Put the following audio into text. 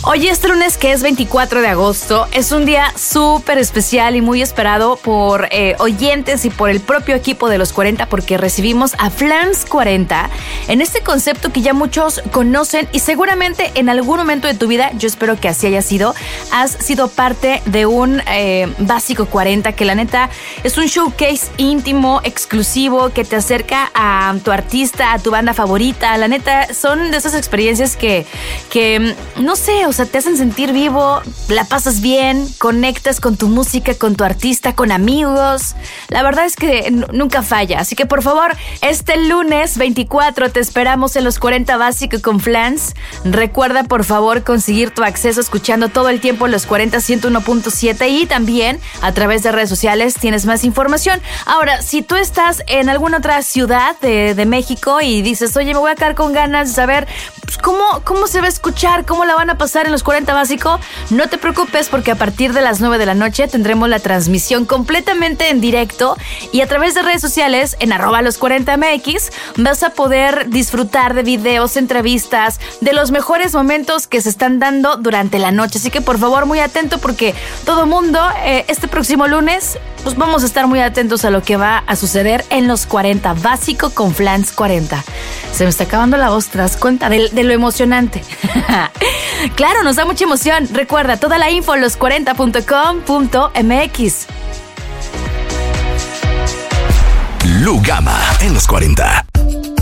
Hoy este lunes, que es 24 de agosto, es un día súper especial y muy esperado por oyentes y por el propio equipo de los 40, porque recibimos a Flans 40 en este concepto que ya muchos conocen y seguramente en algún momento de tu vida, yo espero que así haya sido, has sido parte de un Básico 40, que la neta es un showcase íntimo, exclusivo, que te acerca a tu artista, a tu banda favorita. La neta son de esas experiencias que no sé, o sea, te hacen sentir vivo, la pasas bien, conectas con tu música, con tu artista, con amigos. La verdad es que nunca falla. Así que por favor, este lunes 24 te esperamos en los 40 Básico con Flans. Recuerda por favor conseguir tu acceso escuchando todo el tiempo los 40 101.7 y también a través de redes sociales tienes más información. Ahora, si tú estás en alguna otra ciudad de México y dices, oye, me voy a quedar con ganas de saber pues, cómo se va a escuchar, cómo la van a pasar en los 40 Básico, no te preocupes porque a partir de las 9 de la noche tendremos la transmisión completamente en directo y a través de redes sociales en @los40mx vas a poder disfrutar de videos, entrevistas, de los mejores momentos que se están dando durante la noche. Así que por favor muy atento porque todo mundo este próximo lunes pues vamos a estar muy atentos a lo que va a suceder en los 40 Básico con Flans 40. Se me está acabando la voz, ¿te das cuenta de lo emocionante? Claro, nos da mucha emoción. Recuerda, toda la info en los40.com.mx. Lugama en los 40.